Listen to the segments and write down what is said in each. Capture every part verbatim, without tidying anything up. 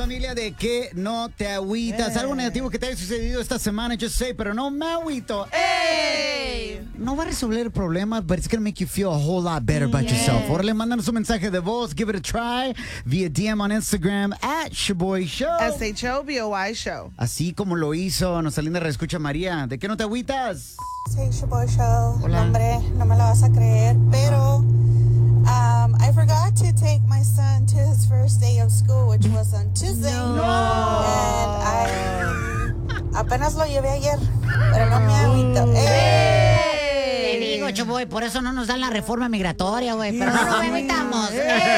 familia, de que no te agüitas. Algo negativo que te haya sucedido esta semana, yo sé, pero no me agüito. ¡Ey! No va a resolver el problema, but it's going to make you feel a whole lot better about Yes. yourself. Órale, mándanos un mensaje de voz, give it a try, via D M on Instagram, at Shaboy Show. S H O B O Y Show. Así como lo hizo nuestra linda reescucha María. ¿De qué no te agüitas? Sí, Shaboy Show. Hola. No, hombre, no me la vas a creer, pero um, I forgot to take my son to his first day of school, which was on Tuesday. No. And I apenas lo llevé ayer, pero no me agüito. ¡Eh! Te digo, Choboy, por eso no nos dan la reforma migratoria, güey. Pero no nos evitamos.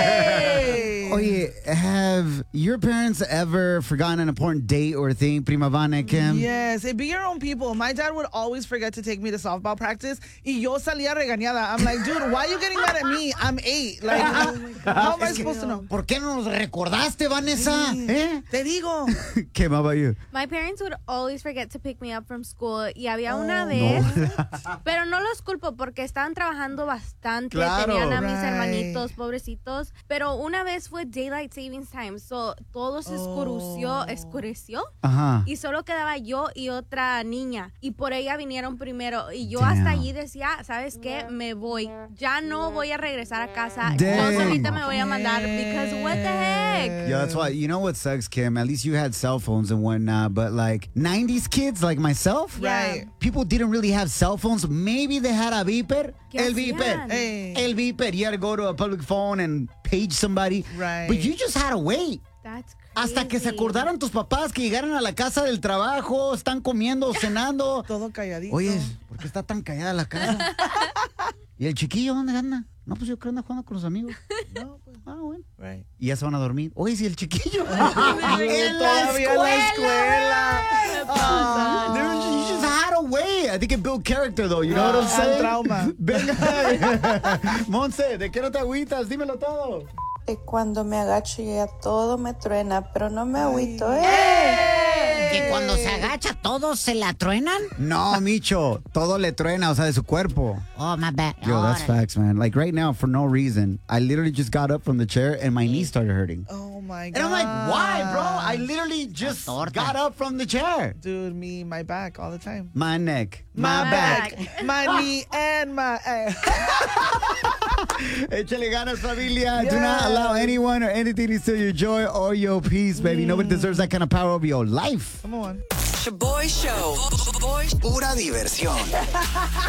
Oye, have your parents ever forgotten an important date or thing, Prima Vana, Kim? Yes, it be your own people. My dad would always forget to take me to softball practice, y yo salía regañada. I'm like, dude, why are you getting mad at me? I'm eight. Like, how am I supposed to know? ¿Por qué no nos recordaste, Vanessa? ¿Eh? Te digo. Kim, how about you? My parents would always forget to pick me up from school. Y había una vez, pero no los culpo porque estaban trabajando bastante. Claro. Tenían a mis Right. hermanitos, pobrecitos. Pero una vez fue Daylight Savings Time. So, todo se escureció, escureció. Ajá. Y solo quedaba yo y otra niña. Y por ella vinieron primero. Y yo Damn. hasta allí decía, ¿sabes qué? Me voy. Ya no voy a regresar a casa. Damn. Yo solita me voy a mandar. Because what the heck? Yeah, that's why. You know what sucks, Kim? At least you had cell phones and whatnot. But like nineties kids like myself, Right. people didn't really have cell phones. Maybe they had a beeper. ¿Qué El hacían? beeper. Hey. El beeper. You had to go to a public phone and page somebody. Right. But you just had to wait. That's crazy. Hasta que se acordaran tus papás que llegaran a la casa del trabajo, están comiendo, cenando. Todo calladito. Oye, ¿por qué está tan callada la casa? ¿Y el chiquillo dónde anda? No, pues yo creo que anda jugando con los amigos. No, pues, Ah, bueno. right. Y ya se van a dormir. Oye, si el chiquillo. En Todavía en la escuela. Ah, there- you just had to wait. I think it built character, though. You know what I'm Ah, saying? trauma. Venga. Monse, ¿de qué no te agüitas? Dímelo todo. Y cuando me agacho ya todo me truena, pero no me agüito. ¡Eh! Que cuando se agacha, ¿todos se la truenan? No, Micho. Todo le truena, o sea, de su cuerpo. Oh, my bad. Yo, that's Órale. facts, man. Like right now, for no reason, I literally just got up from the chair and my knee started hurting. Oh my God. And I'm like, why, bro? I literally just torta. got up from the chair. Dude, me, my back all the time. My neck, My, my, back. my knee, and my ass. Échale ganas, familia. Do not allow anyone or anything to steal your joy or your peace, baby. Nobody deserves that kind of power over your life. Come on. Shaboy Show. Boy, Pura diversión.